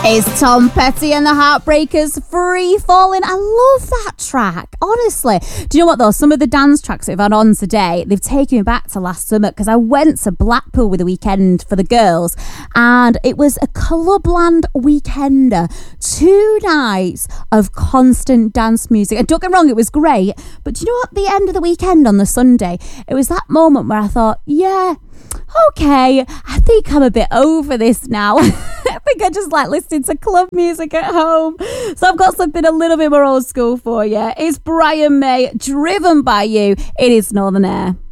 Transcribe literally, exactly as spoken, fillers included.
It's Tom Petty and the Heartbreakers, Free Falling. I love that track, honestly. Do you know what though? Some of the dance tracks that we've had on today, they've taken me back to last summer because I went to Blackpool with a weekend for the girls and it was a Clubland weekender. Two nights of constant dance music. And don't get me wrong, it was great. But do you know what? The end of the weekend on the Sunday, it was that moment where I thought, yeah, okay, I think I'm a bit over this now. I think I just like listening to club music at home. So I've got something a little bit more old school for you. It's Brian May, Driven by You. It is Northern Air.